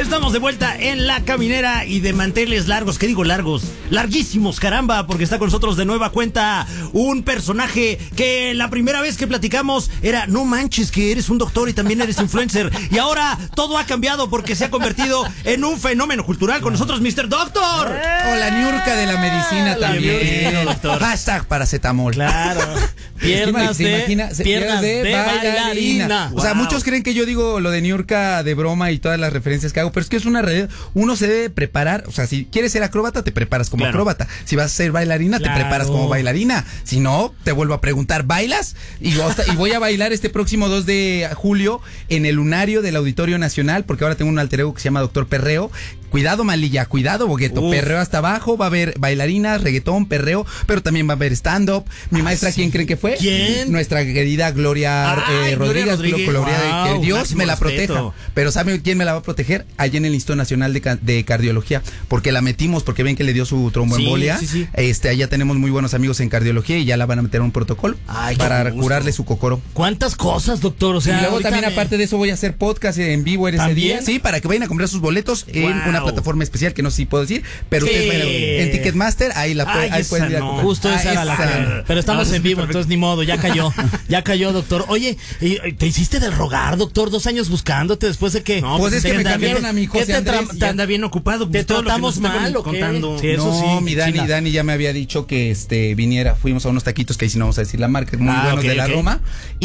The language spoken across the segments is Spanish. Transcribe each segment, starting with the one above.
Estamos de vuelta en La Caminera y de manteles largos. ¿Qué digo largos? Larguísimos, caramba, porque está con nosotros de nueva cuenta un personaje que la primera vez que platicamos era, no manches que eres un doctor y también eres influencer. Y ahora todo ha cambiado porque se ha convertido en un fenómeno cultural. Con nosotros, Mr. Doctor. Hola, Niurka de la medicina también. Doctor. Hashtag paracetamol. Claro. Piernas de bailarina. O sea, muchos creen que yo digo lo de Niurka de broma y todas las referencias que hago, pero es que es una realidad. Uno se debe preparar, o sea, si quieres ser acróbata, te preparas como acróbata. Si vas a ser bailarina, te preparas como bailarina. Si no, te vuelvo a preguntar, ¿bailas? Y voy a bailar este próximo 2 de julio en el lunario del Auditorio Nacional, porque ahora tengo un alter ego que se llama Doctor Perreo. Cuidado, Malilla, cuidado, Bogueto. Perreo hasta abajo, va a haber bailarinas, reggaetón, perreo, pero también va a haber stand-up. Mi maestra, ¿quién creen que fue? ¿Quién? Nuestra querida Gloria Rodríguez. Wow, que Dios me la proteja. Pero ¿sabe quién me la va a proteger? Allí en el Instituto Nacional de Cardiología, porque la metimos, porque ven que le dio su tromboembolia. Sí. Allá tenemos muy buenos amigos en cardiología y ya la van a meter en un protocolo para curarle su cocoro. ¿Cuántas cosas, doctor? O sea, y luego también, aparte de eso, voy a hacer podcast en vivo en ese día. Sí, para que vayan a comprar sus boletos en una plataforma especial que no sé si puedo decir, pero ustedes vayan en Ticketmaster, ahí pueden ir a comprar. Justo esa era la. Pero estamos en vivo, entonces ni modo, ya cayó, doctor. Oye, ¿te hiciste del rogar, doctor? 2 años buscándote después de que. No, pues es que me cambiaron a mi José Andrés. Te anda bien ocupado. ¿Te tratamos mal o qué? Sí, eso sí. Mi Dani ya me había dicho que viniera. Fuimos a unos taquitos que ahí sí no vamos a decir la marca, muy buenos de la Roma.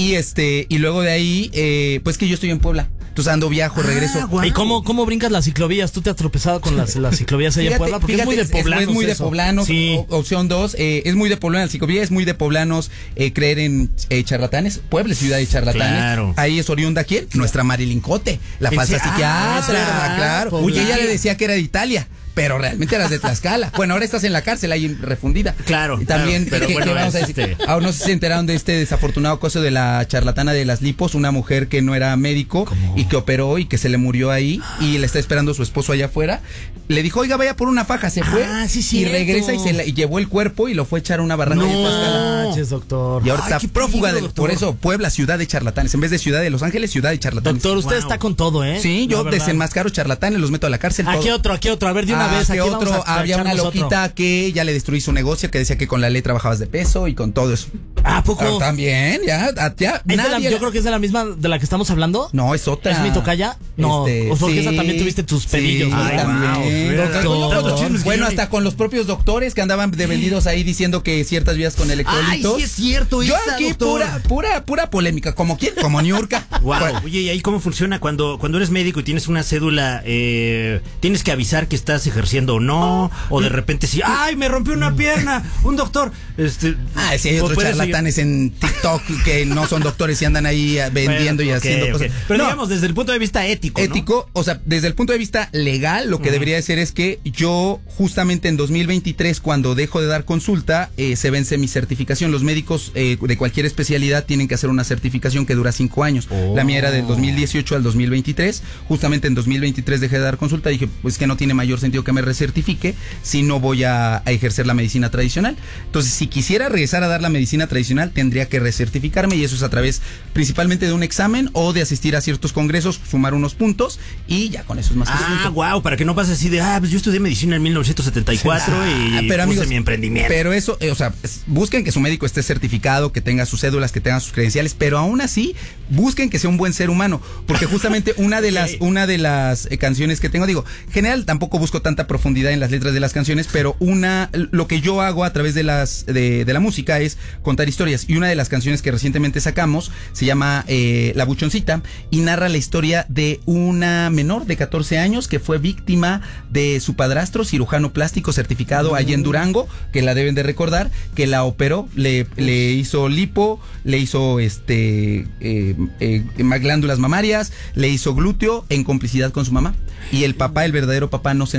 Y luego de ahí, pues que yo estoy en Puebla. Entonces viajo, regreso. Wow. ¿Y cómo brincas las ciclovías? ¿Tú te has tropezado con las ciclovías allá en Puebla? Porque es muy de poblanos. Es muy de poblanos. Sí. Opción 2, es muy de poblanos la ciclovía, es muy de poblanos creer en charlatanes. Puebla es ciudad de charlatanes. Claro. Ahí es oriunda, ¿quién? Nuestra Marilyn Cote, la falsa psiquiatra. Claro. Oye, ella le decía que era de Italia, pero realmente eras de Tlaxcala. Bueno, ahora estás en la cárcel ahí refundida. Claro. Y también, pero ¿qué vamos a decir? Ahora no sé si se enteraron de este desafortunado caso de la charlatana de las lipos, una mujer que no era médico. ¿Cómo? Y que operó y que se le murió ahí y le está esperando su esposo allá afuera. Le dijo, oiga, vaya por una faja, se fue. Sí, y regresa y llevó el cuerpo y lo fue a echar a una barranca. No, doctor. Y ahora está prófuga por eso, Puebla, ciudad de charlatanes. En vez de ciudad de Los Ángeles, ciudad de charlatanes. Doctor, usted está con todo, ¿eh? Sí, yo desenmascaro charlatanes, los meto a la cárcel. Aquí otro. A ver, de una vez. Aquí otro. Había una loquita que ya le destruí su negocio, que decía que con la ley trabajabas de peso y con todo eso. ¿A poco? También, ya. Yo creo que es de la misma de la que estamos hablando. No, es otra. ¿Es mi tocaya? No, o porque esa también tuviste tus pedillos. Sí, también. Bueno, hasta con los propios doctores que andaban de vendidos ahí diciendo que ciertas vías con electrolitos. Sí es cierto. Yo aquí pura polémica. ¿Como quién? Como Niurka. Wow. Oye, ¿y ahí cómo funciona cuando eres médico y tienes una cédula? ¿Tienes que avisar que estás ejerciendo o no? O de repente sí, ¡ay, me rompió una pierna! Un doctor. Sí, hay otros charlatanes en TikTok que no son doctores y andan ahí vendiendo y haciendo cosas. Pero digamos, desde el punto de vista ético, ¿no? O sea, desde el punto de vista legal, lo que debería de ser es que yo, justamente en 2023, cuando dejo de dar consulta, se vence mi certificación. Los médicos de cualquier especialidad tienen que hacer una certificación que dura 5 años. La mía era del 2018 al 2023. Justamente en 2023 dejé de dar consulta. Dije, pues que no tiene mayor sentido que me recertifique si no voy a ejercer la medicina tradicional. Entonces, si quisiera regresar a dar la medicina tradicional, tendría que recertificarme, y eso es a través principalmente de un examen o de asistir a ciertos congresos, sumar unos puntos, y ya con eso es más que wow, para que no pase así de, pues yo estudié medicina en 1974 y pero, amigos, puse mi emprendimiento. Pero eso, o sea, busquen que su médico esté certificado, que tenga sus cédulas, que tenga sus credenciales, pero aún así, busquen que sea un buen ser humano, porque justamente una de las canciones que tengo, digo, en general tampoco busco tanta profundidad en las letras de las canciones, pero lo que yo hago a través de la música es contar historias, y una de las canciones que recientemente sacamos se llama La Buchoncita, y narra la historia de una menor de 14 años que fue víctima de su padrastro, cirujano plástico certificado allí en Durango, que la deben de recordar, que la operó, le hizo lipo, le hizo glándulas mamarias, le hizo glúteo en complicidad con su mamá, y el papá, el verdadero papá, no se